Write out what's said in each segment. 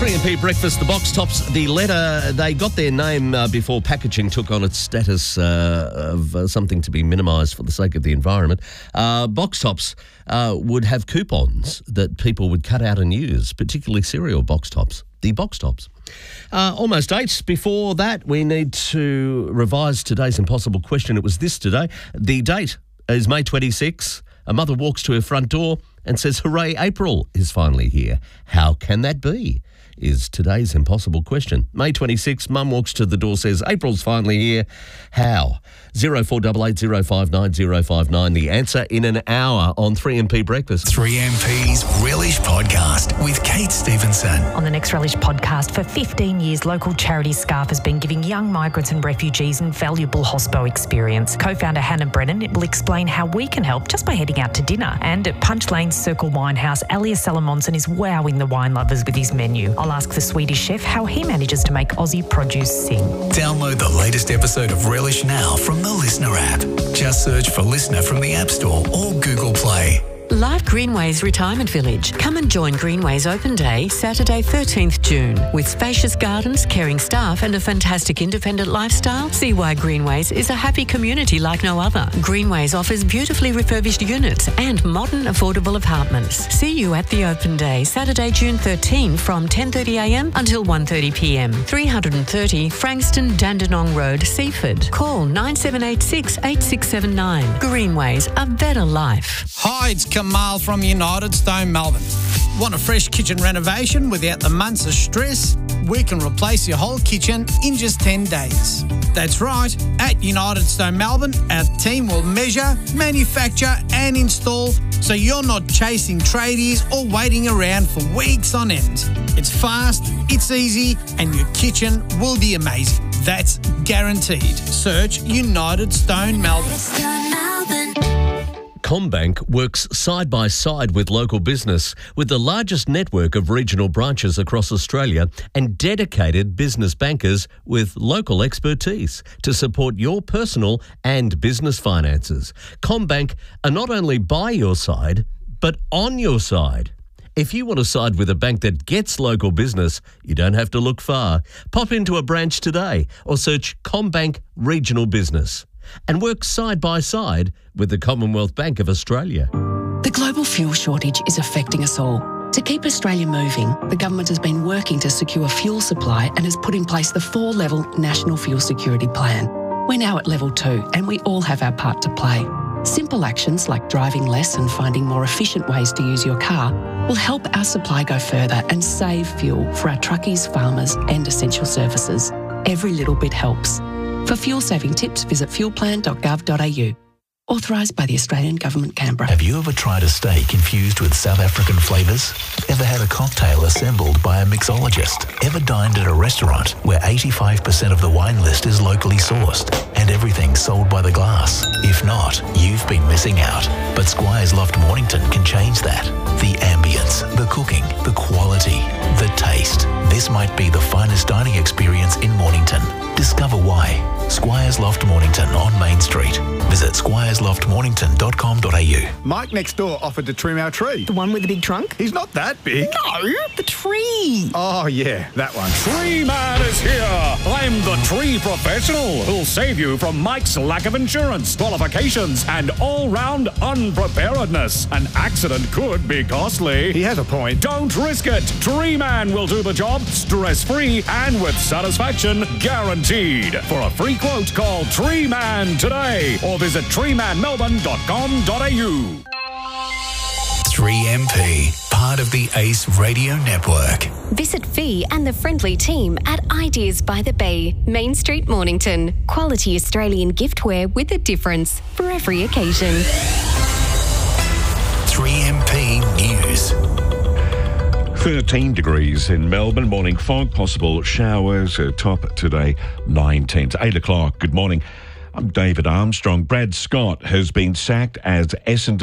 3MP Breakfast, the Box Tops, the letter, they got their name before packaging took on its status of something to be minimised for the sake of the environment. Box Tops would have coupons that people would cut out and use, particularly cereal box tops, the Box Tops. Almost 8. Before that, we need to revise today's impossible question. It was this today. The date is May 26. A mother walks to her front door and says, "Hooray, April is finally here." How can that be? Is today's impossible question. May 26, Mum walks to the door, says, "April's finally here." How? 0488059059. The answer in an hour on 3MP Breakfast. 3MP's Relish Podcast with Kate Stevenson. On the next Relish Podcast, for 15 years, local charity Scarf has been giving young migrants and refugees invaluable hospo experience. Co-founder Hannah Brennan will explain how we can help just by heading out to dinner. And at Punch Lane's Circle Winehouse, Elias Salamonson is wowing the wine lovers with his menu. I'll ask the Swedish chef how he manages to make Aussie produce sing. Download the latest episode of Relish now from the Listener app. Just search for Listener from the App Store or Google Play. Live Greenways Retirement Village. Come and join Greenways Open Day, Saturday 13th June. With spacious gardens, caring staff and a fantastic independent lifestyle, see why Greenways is a happy community like no other. Greenways offers beautifully refurbished units and modern affordable apartments. See you at the Open Day, Saturday, June 13 from 10:30am until 1:30pm. 330 Frankston Dandenong Road, Seaford. Call 9786 8679. Greenways, a better life. Hi, it's Kamal from United Stone Melbourne. Want a fresh kitchen renovation without the months of stress? We can replace your whole kitchen in just 10 days. That's right, at United Stone Melbourne, our team will measure, manufacture and install so you're not chasing tradies or waiting around for weeks on end. It's fast, it's easy and your kitchen will be amazing. That's guaranteed. Search United Stone Melbourne. CommBank works side by side with local business with the largest network of regional branches across Australia and dedicated business bankers with local expertise to support your personal and business finances. CommBank are not only by your side, but on your side. If you want to side with a bank that gets local business, you don't have to look far. Pop into a branch today or search CommBank Regional Business and work side by side with the Commonwealth Bank of Australia. The global fuel shortage is affecting us all. To keep Australia moving, the government has been working to secure fuel supply and has put in place the 4-level National Fuel Security Plan. We're now at level 2 and we all have our part to play. Simple actions like driving less and finding more efficient ways to use your car will help our supply go further and save fuel for our truckies, farmers and essential services. Every little bit helps. For fuel-saving tips, visit fuelplan.gov.au. Authorised by the Australian Government, Canberra. Have you ever tried a steak infused with South African flavours? Ever had a cocktail assembled by a mixologist? Ever dined at a restaurant where 85% of the wine list is locally sourced and everything sold by the glass? If not, you've been missing out. But Squires Loft Mornington can change that. The ambience, the cooking, the quality, the taste. This might be the finest dining experience in Mornington. Discover why. Squires Loft Mornington on Main Street. Visit squiresloftmornington.com.au. Mike next door offered to trim our tree. The one with the big trunk? He's not that big. No, the tree. Oh, yeah, that one. Tree Man is here. I'm the tree professional who'll save you from Mike's lack of insurance, qualifications, and all-round unpreparedness. An accident could be costly. He has a point. Don't risk it. Tree Man will do the job stress-free and with satisfaction guaranteed. For a free quote, call Tree Man today or visit treemanmelbourne.com.au. 3MP, part of the ACE Radio Network. Visit Fee and the friendly team at Ideas by the Bay, Main Street, Mornington. Quality Australian giftware with a difference for every occasion. 3MP News. 13 degrees in Melbourne. Morning fog, possible showers. Top today, 9:10 to 8 o'clock. Good morning. I'm David Armstrong. Brad Scott has been sacked as Essendon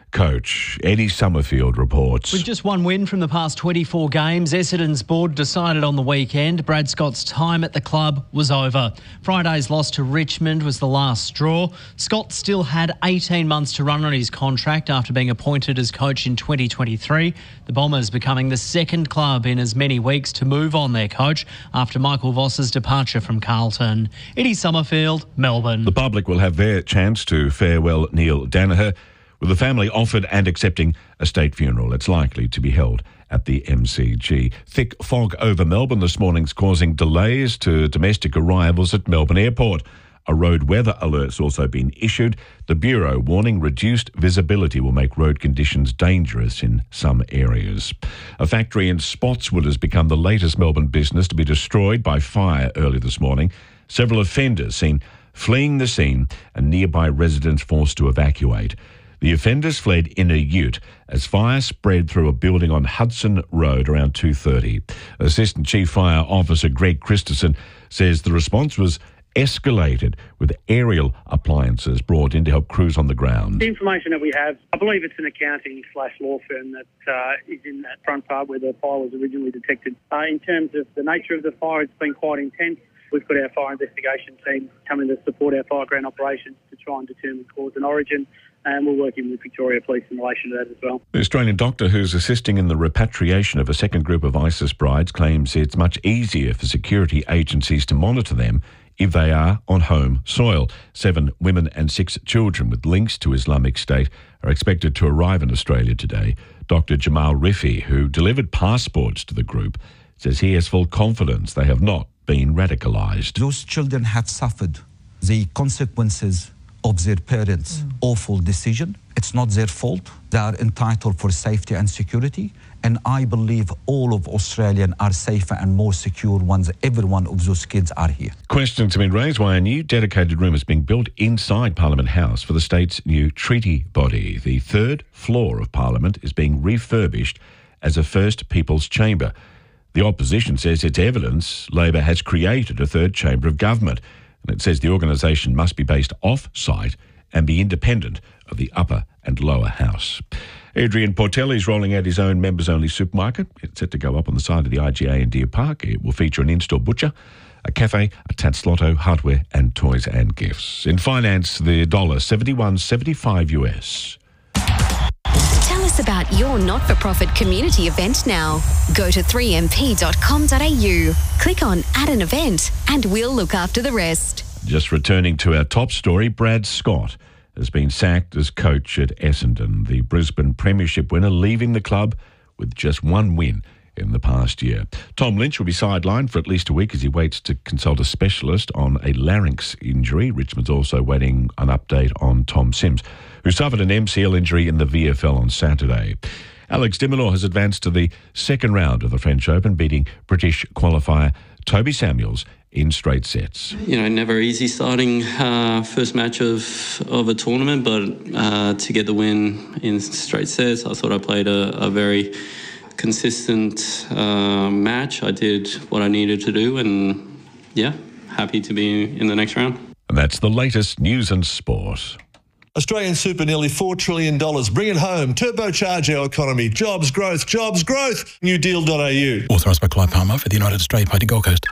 coach. Eddie Summerfield reports. With just one win from the past 24 games, Essendon's board decided on the weekend Brad Scott's time at the club was over. Friday's loss to Richmond was the last straw. Scott still had 18 months to run on his contract after being appointed as coach in 2023. The Bombers becoming the second club in as many weeks to move on their coach after Michael Voss's departure from Carlton. Eddie Summerfield, Melbourne. The public will have their chance to farewell Neil Danaher, with the family offered and accepting a state funeral. It's likely to be held at the MCG. Thick fog over Melbourne this morning's causing delays to domestic arrivals at Melbourne Airport. A road weather alert's also been issued. The Bureau warning reduced visibility will make road conditions dangerous in some areas. A factory in Spotswood has become the latest Melbourne business to be destroyed by fire early this morning. Several offenders seen fleeing the scene and nearby residents forced to evacuate. The offenders fled in a ute as fire spread through a building on Hudson Road around 2:30. Assistant Chief Fire Officer Greg Christensen says the response was escalated with aerial appliances brought in to help crews on the ground. The information that we have, I believe it's an accounting/law firm that is in that front part where the fire was originally detected. In terms of the nature of the fire, it's been quite intense. We've got our fire investigation team coming to support our fireground operations to try and determine cause and origin, and we're working with Victoria Police in relation to that as well. The Australian doctor who's assisting in the repatriation of a second group of ISIS brides claims it's much easier for security agencies to monitor them if they are on home soil. 7 women and 6 children with links to Islamic State are expected to arrive in Australia today. Dr. Jamal Rifi, who delivered passports to the group, says he has full confidence they have not been radicalised. Those children have suffered the consequences of their parents' awful decision. It's not their fault. They are entitled for safety and security. And I believe all of Australians are safer and more secure once every one of those kids are here. Questions have been raised why a new dedicated room is being built inside Parliament House for the state's new treaty body. The third floor of Parliament is being refurbished as a First People's Chamber. The opposition says it's evidence Labor has created a third chamber of government, and it says the organisation must be based off-site and be independent of the upper and lower house. Adrian Portelli is rolling out his own members-only supermarket. It's set to go up on the side of the IGA in Deer Park. It will feature an in-store butcher, a cafe, a Tatslotto, hardware and toys and gifts. In finance, the dollar 71.75 US. Tell us about your not-for-profit community event now. Go to 3mp.com.au, click on Add an Event, and we'll look after the rest. Just returning to our top story, Brad Scott has been sacked as coach at Essendon, the Brisbane Premiership winner, leaving the club with just one win in the past year. Tom Lynch will be sidelined for at least a week as he waits to consult a specialist on a larynx injury. Richmond's also waiting an update on Tom Sims, who suffered an MCL injury in the VFL on Saturday. Alex de Minaur has advanced to the second round of the French Open, beating British qualifier Toby Samuels in straight sets. Never easy starting first match of a tournament, but to get the win in straight sets, I thought I played a very consistent match. I did what I needed to do, and happy to be in the next round. And that's the latest news and sport. Australian super nearly $4 trillion. Bring it home. Turbocharge our economy. Jobs, growth, jobs, growth. Newdeal.au. Authorised by Clive Palmer for the United Australia Party Gold Coast.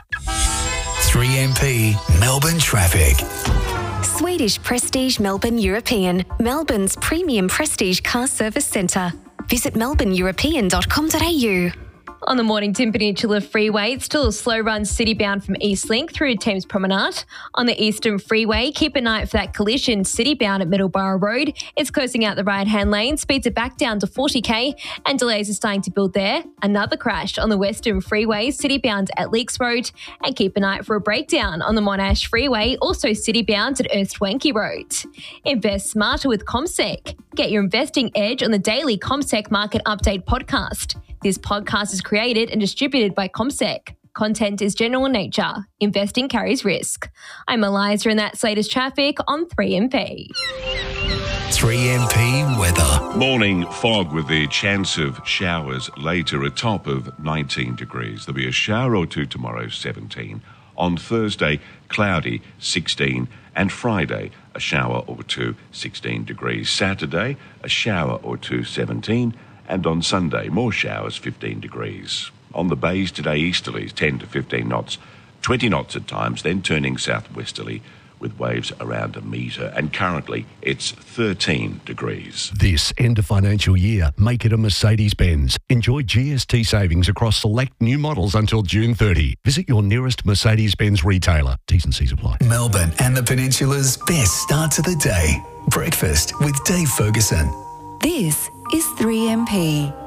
3MP Melbourne traffic. Swedish Prestige Melbourne European, Melbourne's premium prestige car service centre. Visit melbourneeuropean.com.au. On the Mornington Peninsula Freeway, it's still a slow run city-bound from Eastlink through to Thames Promenade. On the Eastern Freeway, keep an eye out for that collision city-bound at Middleborough Road. It's closing out the right-hand lane, speeds are back down to 40k, and delays are starting to build there. Another crash on the Western Freeway, city-bound at Leaks Road, and keep an eye out for a breakdown on the Monash Freeway, also city-bound at Earth-Twanky Road. Invest smarter with CommSec. Get your investing edge on the daily CommSec Market Update podcast. This podcast is created and distributed by CommSec. Content is general in nature. Investing carries risk. I'm Eliza, and that's latest traffic on 3MP. 3MP weather. Morning fog with the chance of showers later, a top of 19 degrees. There'll be a shower or two tomorrow, 17. On Thursday, cloudy, 16, and Friday, a shower or two, 16 degrees. Saturday, a shower or two, 17, and on Sunday, more showers, 15 degrees. On the bays today, easterlies, 10 to 15 knots, 20 knots at times, then turning southwesterly with waves around a metre, and currently it's 13 degrees. This end of financial year, make it a Mercedes-Benz. Enjoy GST savings across select new models until June 30. Visit your nearest Mercedes-Benz retailer. T's and C's apply. Melbourne and the Peninsula's best start to the day. Breakfast with Dave Ferguson. This is 3MP.